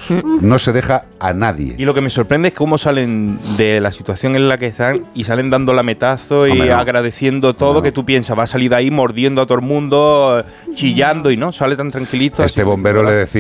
No se deja a nadie. Y lo que me sorprende es cómo salen de la situación en la que están y salen dando lametazo y agradeciendo todo, que tú piensas, va a salir de ahí mordiendo a todo el mundo, chillando y no, sale tan tranquilito. Este bombero le decía